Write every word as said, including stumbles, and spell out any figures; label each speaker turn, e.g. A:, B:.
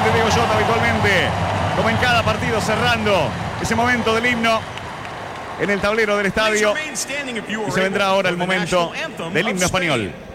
A: de Diego Jota habitualmente, como en cada partido, cerrando ese momento del himno en el tablero del estadio. Y se vendrá ahora el momento del himno español.